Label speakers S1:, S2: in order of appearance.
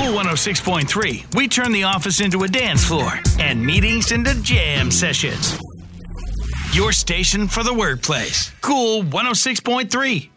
S1: Cool 106.3, we turn the office into a dance floor and meetings into jam sessions. Your station for the workplace. Cool 106.3.